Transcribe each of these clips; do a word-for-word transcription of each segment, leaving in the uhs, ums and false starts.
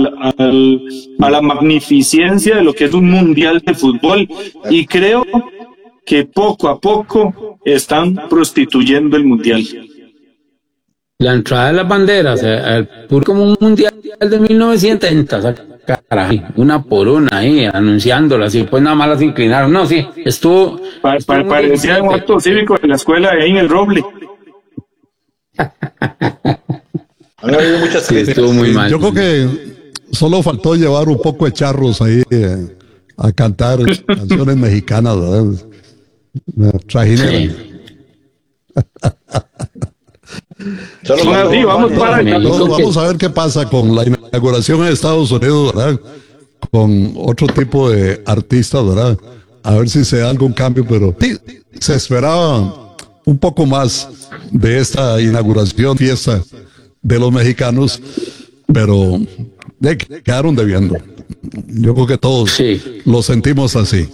al, al, a la magnificencia de lo que es un mundial de fútbol, y creo que poco a poco están prostituyendo el mundial. La entrada de las banderas, el puro como un mundial de mil novecientos setenta, caray, una por una ahí, anunciándolas, y pues nada más las inclinaron. No, sí, estuvo... Pa, estuvo pa, parecía un acto cívico de la escuela de ahí en el Roble. Han habido muchas sí, críticas. estuvo muy mal. Yo creo que solo faltó llevar un poco de charros ahí eh, a cantar canciones mexicanas, ¿verdad? Trajinera. Sí. Solo Sí, cuando- sí, vamos para Me allá. dijo Vamos, que- vamos a ver qué pasa con la inauguración en Estados Unidos, ¿verdad? Con otro tipo de artistas, ¿verdad? A ver si se da algún cambio, pero sí, se esperaba un poco más de esta inauguración, fiesta de los mexicanos, pero de, quedaron debiendo. Yo creo que todos Sí. lo sentimos así.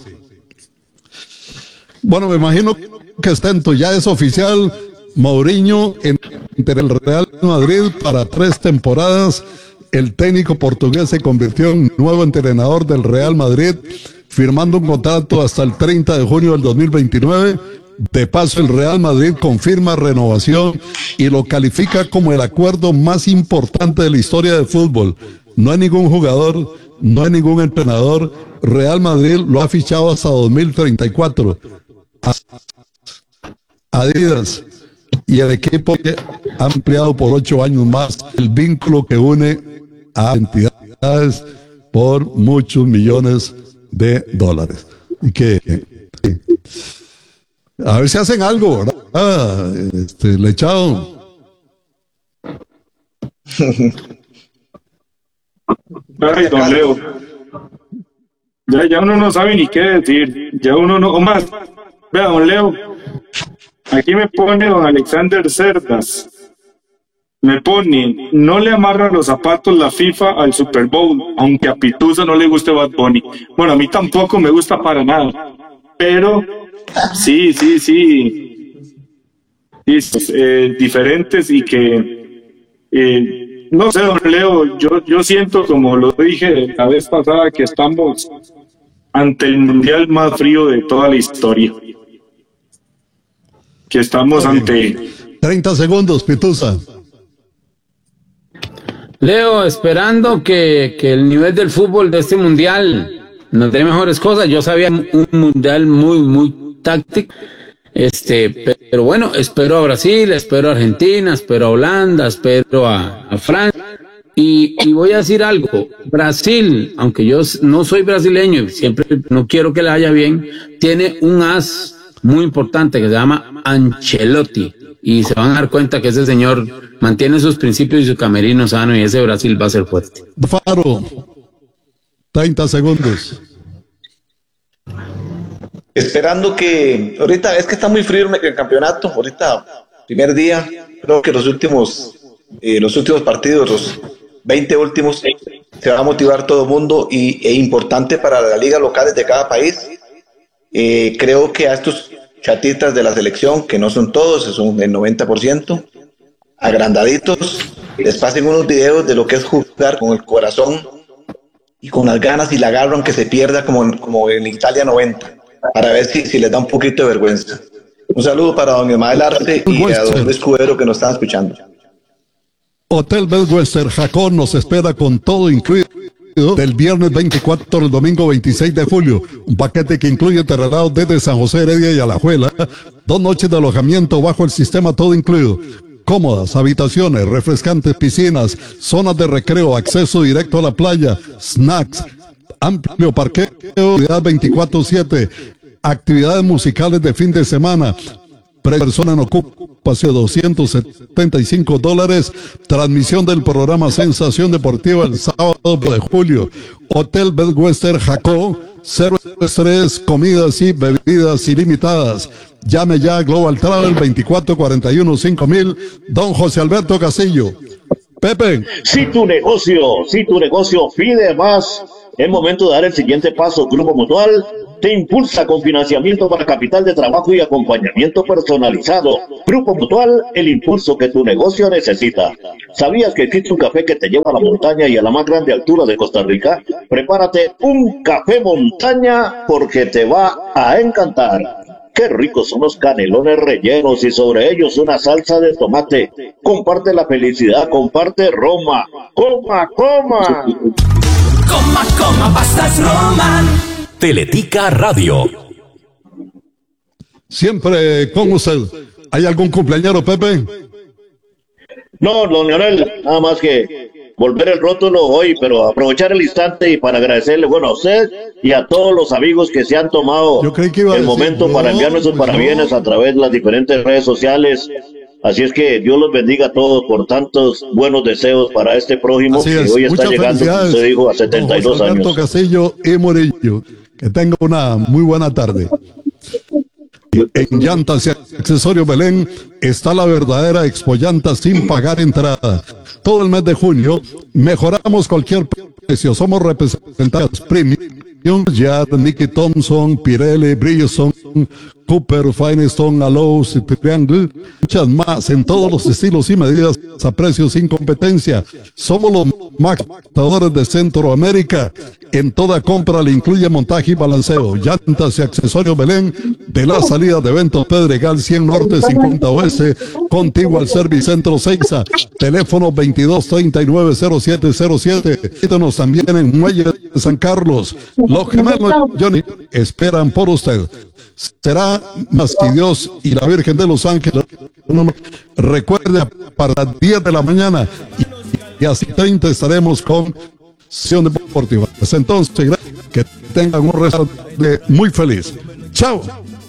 Bueno, me imagino que Stento ya es oficial. Mourinho entre el Real Madrid para tres temporadas. El técnico portugués se convirtió en nuevo entrenador del Real Madrid, firmando un contrato hasta el treinta de junio del dos mil veintinueve. De paso, el Real Madrid confirma renovación y lo califica como el acuerdo más importante de la historia del fútbol. No hay ningún jugador, no hay ningún entrenador. Real Madrid lo ha fichado hasta dos mil treinta y cuatro. Adidas y el equipo ha ampliado por ocho años más el vínculo que une a entidades por muchos millones de dólares. Y que sí. A ver si hacen algo, ¿verdad? Este, Lechado. Ay, don Leo. Ya, ya uno no sabe ni qué decir. Ya uno no. O más, vea, don Leo. Aquí me pone don Alexander Cerdas. Me pone, no le amarra los zapatos la FIFA al Super Bowl, aunque a Pituza no le guste Bad Bunny. Bueno, a mí tampoco me gusta para nada. Pero, sí, sí, sí. sí eh, diferentes y que... Eh, no sé, don Leo, yo, yo siento, como lo dije la vez pasada, que estamos ante el mundial más frío de toda la historia. Que estamos ante... treinta segundos, Pituza. Leo, esperando que, que el nivel del fútbol de este mundial nos dé mejores cosas. Yo sabía un mundial muy, muy táctico. Este, pero bueno, espero a Brasil, espero a Argentina, espero a Holanda, espero a, a Francia. Y, y voy a decir algo, Brasil, aunque yo no soy brasileño y siempre no quiero que le vaya bien, tiene un as muy importante que se llama Ancelotti. Y se van a dar cuenta que ese señor mantiene sus principios y su camerino sano, y ese Brasil va a ser fuerte. Faro, treinta segundos. Esperando que, ahorita es que está muy frío el campeonato, ahorita primer día, creo que los últimos, eh, los últimos partidos, los veinte últimos, se va a motivar todo el mundo y es importante para las ligas locales de cada país. Eh, creo que a estos chatistas de la selección, que no son todos, son el noventa por ciento, agrandaditos, les pasen unos videos de lo que es jugar con el corazón y con las ganas y la garra, aunque se pierda como, como en Italia noventa, para ver si, si les da un poquito de vergüenza. Un saludo para don Ismael Arte y a don Escudero que nos están escuchando. Hotel Best Western Jacón nos espera con todo incluido del viernes veinticuatro al domingo veintiséis de julio. Un paquete que incluye traslados desde San José, Heredia y Alajuela. Dos noches de alojamiento bajo el sistema todo incluido. Cómodas habitaciones, refrescantes piscinas, zonas de recreo, acceso directo a la playa, snacks, amplio parqueo, veinticuatro siete, actividades musicales de fin de semana. Persona en ocupación doscientos setenta y cinco dólares. Transmisión del programa Sensación Deportiva el sábado de julio. Hotel Best Western Jacó, cero estrés, comidas y bebidas ilimitadas. Llame ya a Global Travel veinticuatro cuarenta y uno cinco mil. Don José Alberto Castillo. Pepe. Si tu negocio, si tu negocio pide más, es momento de dar el siguiente paso. Grupo Mutual te impulsa con financiamiento para capital de trabajo y acompañamiento personalizado. Grupo Mutual, el impulso que tu negocio necesita. ¿Sabías que existe un café que te lleva a la montaña y a la más grande altura de Costa Rica? Prepárate un café montaña porque te va a encantar. Qué ricos son los canelones rellenos y sobre ellos una salsa de tomate. Comparte la felicidad, comparte Roma. ¡Coma, coma! Coma, coma, pastas Roman. Teletica Radio. Siempre con usted. ¿Hay algún cumpleañero, Pepe? No, don Leonel, nada más que volver el rótulo hoy, pero aprovechar el instante y para agradecerle, bueno, a usted y a todos los amigos que se han tomado Yo creí que iba a el decir, momento no, para enviarnos sus pues parabienes no. a través de las diferentes redes sociales. Así es que Dios los bendiga a todos por tantos buenos deseos para este prójimo Así que es. hoy está Muchas llegando, como felicidades, usted dijo, a don setenta y dos José Alberto años. Castillo y Murillo. Que tenga una muy buena tarde. En Llantas y Accesorios Belén está la verdadera Expo Llantas sin pagar entrada. Todo el mes de junio mejoramos cualquier precio. Somos representantes premium. Yad, Nicky Thompson, Pirelli, Bridgestone, Cooper, Firestone, Allows, Triangle, muchas más en todos los estilos y medidas a precios sin competencia. Somos los maxadores de Centroamérica. En toda compra le incluye montaje y balanceo. Llantas y Accesorios Belén, de la salida de Eventos Pedregal cien Norte, cincuenta Oeste, contiguo al Servicentro Seiza. Teléfono veintidós treinta y nueve cero siete cero siete. Visítenos también en Muelle de San Carlos. Los gemelos Johnny esperan por usted. Será más que Dios y la Virgen de los Ángeles. Recuerde, para las diez de la mañana y, y así treinta estaremos con Sesión Deportiva. Entonces, que tengan un resto de muy feliz. Chao.